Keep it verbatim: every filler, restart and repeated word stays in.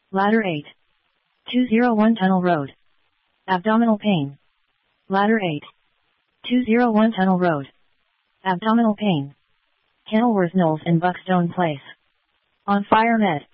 Ladder eight. two oh one Tunnel Road. Abdominal pain. Ladder eight. two oh one Tunnel Road. Abdominal pain. Kenilworth Knowles and Buckstone Place. On Fire Med.